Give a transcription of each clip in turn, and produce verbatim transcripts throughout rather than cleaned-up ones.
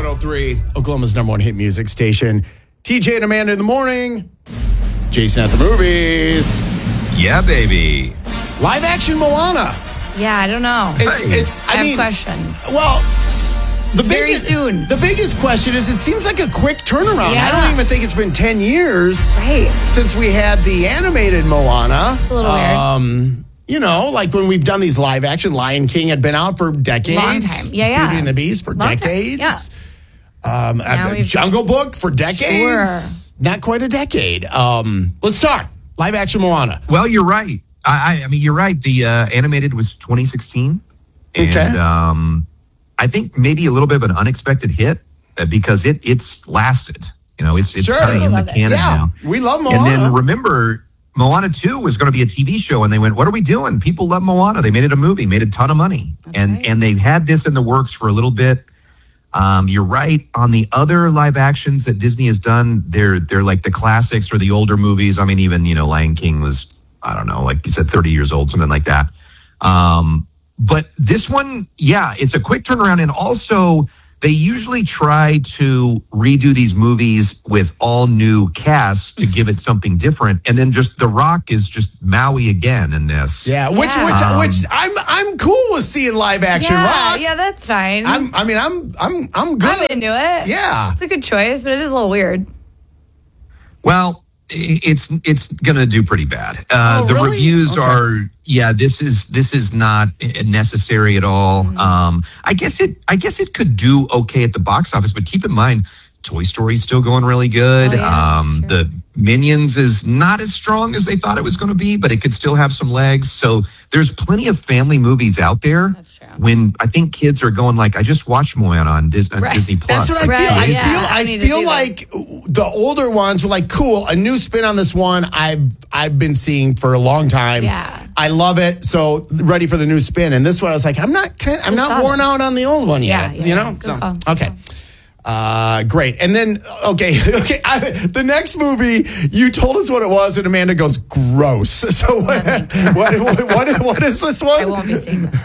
oh three, Oklahoma's number one hit music station. T J and Amanda in the morning. Jason at the movies. Yeah, baby. Live action Moana. Yeah, I don't know. It's, it's I, I have mean, questions. Well, the Very biggest, soon. The biggest question is it seems like a quick turnaround. Yeah. I don't even think it's been ten years Right. since we had the animated Moana. It's a little um, weird. You know, like when we've done these live action, Lion King had been out for decades. Long time. Yeah, yeah. Beauty and the Beast for Long time. decades. Yeah. Um, Now uh, we've Jungle just- Book for decades. Sure. Not quite a decade. Um, let's talk live action Moana. Well, you're right. I, I, I mean, you're right. The uh, animated was twenty sixteen. And Okay. um, I think maybe a little bit of an unexpected hit uh, because it it's lasted. You know, it's it's Sure. kind of in the Love it. canon Yeah, now. we love Moana. And then remember, Moana two was going to be a T V show, and they went, "What are we doing? People love Moana." They made it a movie, made a ton of money, That's and right. and they've had this in the works for a little bit. Um, you're right. On the other live actions that Disney has done, they're they're like the classics or the older movies. I mean, even you know, Lion King was, I don't know, like you said, thirty years old, something like that. Um, but this one, yeah, it's a quick turnaround, and also they usually try to redo these movies with all new casts to give it something different, and then just The Rock is just Maui again in this. Yeah, which Yeah. which Um, which I'm I'm cool with seeing live action yeah, Rock. yeah, that's fine. I'm I mean I'm I'm I'm good. I'm into it. Yeah. It's a good choice, but it is a little weird. Well, i- it's it's gonna do pretty bad. Uh, Oh, the really? reviews Okay. are, yeah. This is this is not necessary at all. Mm-hmm. Um, I guess it I guess it could do okay at the box office, but keep in mind, Toy Story's still going really good. Oh, yeah, um, sure. The Minions is not as strong as they thought it was going to be, but it could still have some legs. So there's plenty of family movies out there. That's true. When I think kids are going like, I just watched Moana on Dis- on Right. Disney Plus. That's what I Right, feel. I yeah, feel. I, I need to feel see like the older ones were like, cool, a new spin on this one. I've I've been seeing for a long time. Yeah. I love it. So ready for the new spin. And this one, I was like, I'm not. Kind I'm Just not saw worn it. out on the old one Yeah, yet. yeah, you know. yeah. Good So, call. okay. Uh, great. And then, okay, okay. I, the next movie, you told us what it was, and Amanda goes, gross. So, what, what, what, what, what is this one? I won't be seeing this.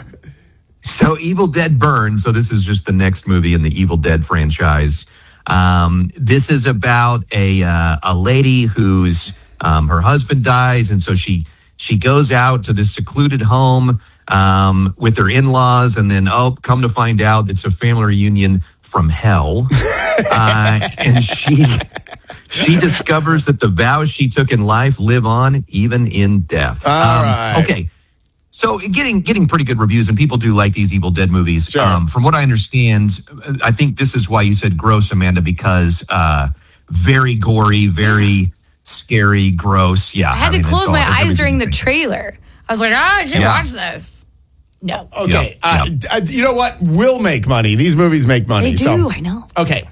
So Evil Dead Burn. So this is just the next movie in the Evil Dead franchise. Um, this is about a uh, a lady whose um, her husband dies, and so she she goes out to this secluded home um, with her in-laws, and then oh, come to find out, it's a family reunion from hell, uh, and she she discovers that the vows she took in life live on even in death. All right. Okay. So getting getting pretty good reviews, and people do like these Evil Dead movies. Sure. Um, from what I understand, I think this is why you said gross, Amanda, because uh, very gory, very scary, gross. Yeah, I had mean, to it's close all- my it's eyes everything during the you think. trailer. I was like, ah, I should Yeah. watch this. No. Okay. Yep, Uh, uh, you know what? We'll make money. These movies make money. They do, So, I know. okay.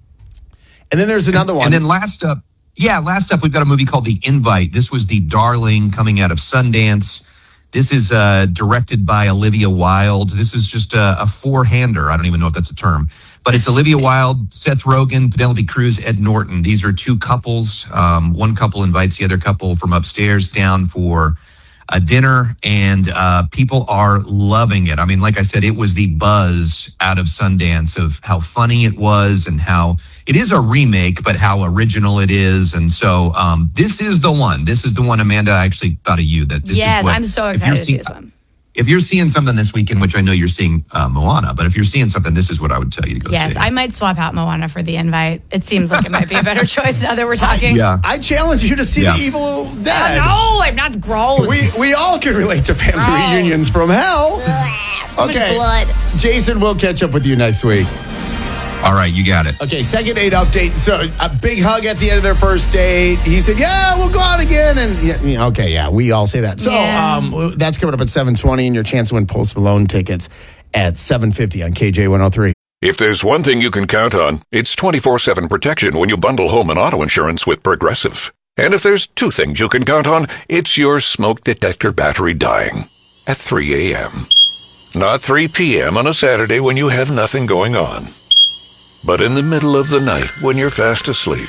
And then there's another one. And then last up, yeah, last up, we've got a movie called The Invite. This was The Darling coming out of Sundance. This is uh, directed by Olivia Wilde. This is just a, a four-hander. I don't even know if that's a term. But it's Olivia Wilde, Seth Rogen, Penelope Cruz, Ed Norton. These are two couples. Um, one couple invites the other couple from upstairs down for a dinner, and uh, people are loving it. I mean, like I said, it was the buzz out of Sundance of how funny it was and how it is a remake, but how original it is. And so um, this is the one. This is the one, Amanda, I actually thought of you. That this Yes, is what, I'm so if excited you're to see seeing- this one. If you're seeing something this weekend, which I know you're seeing uh, Moana, but if you're seeing something, this is what I would tell you to go Yes, see. I might swap out Moana for The Invite. It seems like it might be a better choice now that we're talking. Yeah. I challenge you to see Yeah. The Evil Dead. No, I'm not gross. We we all can relate to family Oh. reunions from hell. Too much Okay. blood. Jason, we'll catch up with you next week. All right, you got it. Okay, second date update. So a big hug at the end of their first date. He said, "Yeah, we'll go out again." And yeah, yeah, okay, yeah, we all say that. So Yeah. um, that's coming up at seven twenty, and your chance to win Post Malone tickets at seven fifty on K J one oh three. If there's one thing you can count on, it's twenty-four seven protection when you bundle home and auto insurance with Progressive. And if there's two things you can count on, it's your smoke detector battery dying at three a.m. Not three p.m. on a Saturday when you have nothing going on, but in the middle of the night when you're fast asleep.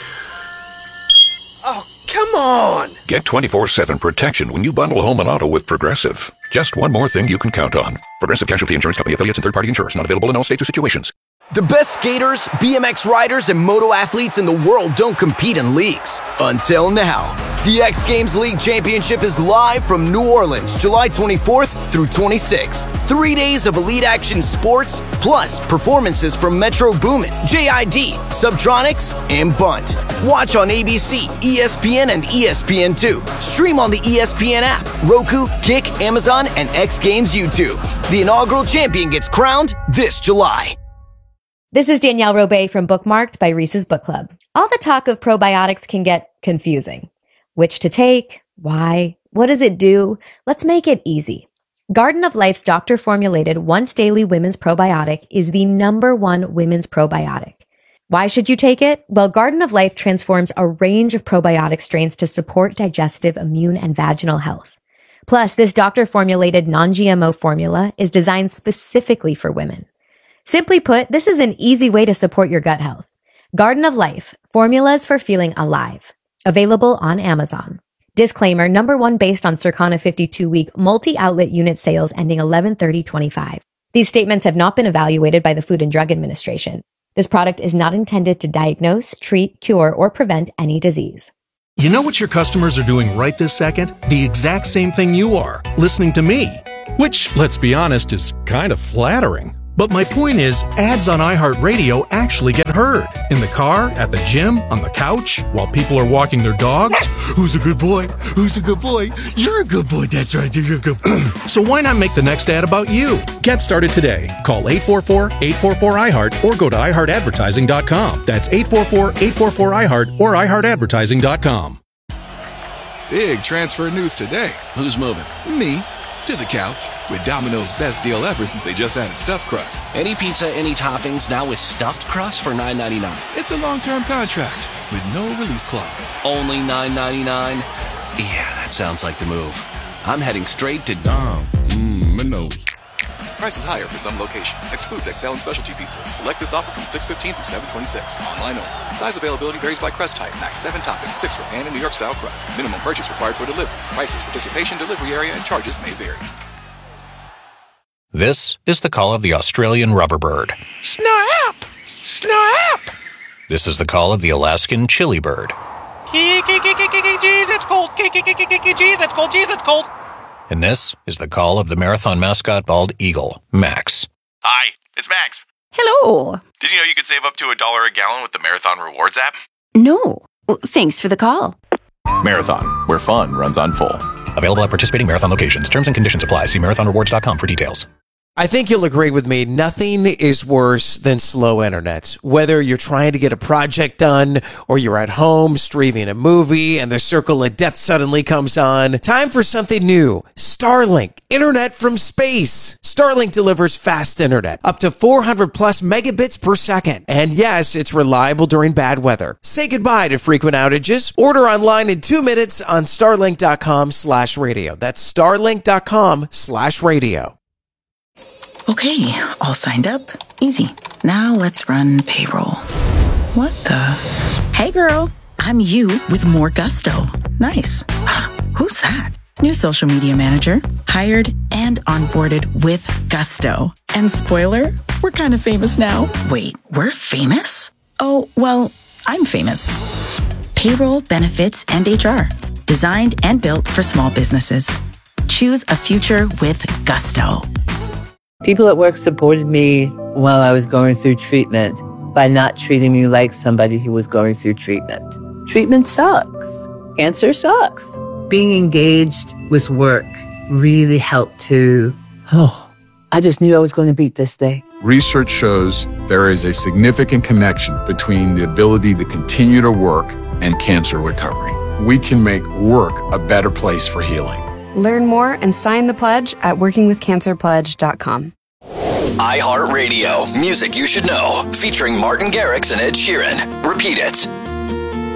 Oh, come on! Get twenty-four seven protection when you bundle home and auto with Progressive. Just one more thing you can count on. Progressive Casualty Insurance Company, affiliates, and third-party insurers. Not available in all states or situations. The best skaters, B M X riders, and moto athletes in the world don't compete in leagues. Until now. The X Games League Championship is live from New Orleans, July twenty-fourth through twenty-sixth. Three days of elite action sports, plus performances from Metro Boomin, J I D, Subtronics, and Bunt. Watch on A B C, E S P N, and E S P N two. Stream on the E S P N app, Roku, Kick, Amazon, and X Games YouTube. The inaugural champion gets crowned this July. This is Danielle Robay from Bookmarked by Reese's Book Club. All the talk of probiotics can get confusing. Which to take? Why? What does it do? Let's make it easy. Garden of Life's doctor-formulated once daily women's probiotic is the number one women's probiotic. Why should you take it? Well, Garden of Life transforms a range of probiotic strains to support digestive, immune, and vaginal health. Plus, this doctor-formulated non-G M O formula is designed specifically for women. Simply put, this is an easy way to support your gut health. Garden of Life, formulas for feeling alive. Available on Amazon. Disclaimer, number one based on Circana fifty-two week multi-outlet unit sales ending eleven thirty twenty-five. These statements have not been evaluated by the Food and Drug Administration. This product is not intended to diagnose, treat, cure, or prevent any disease. You know what your customers are doing right this second? The exact same thing you are, listening to me. Which, let's be honest, is kind of flattering. But my point is, ads on iHeartRadio actually get heard. In the car, at the gym, on the couch, while people are walking their dogs. Who's a good boy? Who's a good boy? You're a good boy, that's right, you're a good boy. So why not make the next ad about you? Get started today. Call eight four four, eight four four, I heart or go to i heart advertising dot com. That's eight four four, eight four four, I heart or i heart advertising dot com. Big transfer news today. Who's moving? Me. To the couch with Domino's best deal ever since they just added stuffed crust. Any pizza, any toppings, now with stuffed crust for nine ninety-nine. It's a long-term contract with no release clause. Only nine ninety-nine? Yeah, that sounds like the move. I'm heading straight to Dom. Mmm, Minos. Prices higher for some locations. Excludes X L and specialty pizzas. Select this offer from six fifteen through seven twenty-six. Online only. Size availability varies by crust type. Max seven toppings, six for pan and New York style crust. Minimum purchase required for delivery. Prices, participation, delivery area, and charges may vary. This is the call of the Australian rubberbird. Snap! Snap! This is the call of the Alaskan chili bird. Jeez, it's cold. Jeez, it's cold. Jeez, it's cold. And this is the call of the marathon mascot bald eagle, Max. Hi, it's Max. Hello. Did you know you could save up to a dollar a gallon with the Marathon Rewards app? No. Well, thanks for the call. Marathon, where fun runs on full. Available at participating Marathon locations. Terms and conditions apply. See marathon rewards dot com for details. I think you'll agree with me. Nothing is worse than slow internet. Whether you're trying to get a project done or you're at home streaming a movie and the circle of death suddenly comes on. Time for something new. Starlink. Internet from space. Starlink delivers fast internet. Up to four hundred plus megabits per second. And yes, it's reliable during bad weather. Say goodbye to frequent outages. Order online in two minutes on starlink.com slash radio. That's starlink.com slash radio. Okay, all signed up. Easy. Now let's run payroll. What the? Hey girl, I'm you with more gusto. Nice. Who's that? New social media manager. Hired and onboarded with gusto. And spoiler, we're kind of famous now. Wait, we're famous? Oh, well, I'm famous. Payroll, benefits, and H R. Designed and built for small businesses. Choose a future with gusto. People at work supported me while I was going through treatment by not treating me like somebody who was going through treatment. Treatment sucks. Cancer sucks. Being engaged with work really helped to, oh, I just knew I was going to beat this thing. Research shows there is a significant connection between the ability to continue to work and cancer recovery. We can make work a better place for healing. Learn more and sign the pledge at working with cancer pledge dot com. iHeartRadio, music you should know, featuring Martin Garrix and Ed Sheeran. Repeat it.